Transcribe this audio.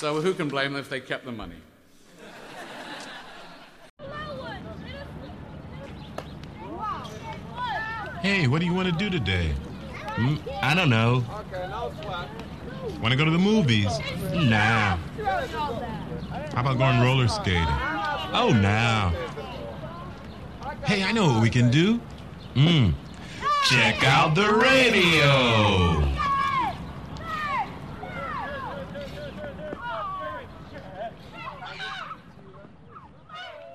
So who can blame them if they kept the money? Hey, what do you want to do today? I don't know. Want to go to the movies? Nah. How about going roller skating? Oh, nah. Hey, I know what we can do. Check out the radio.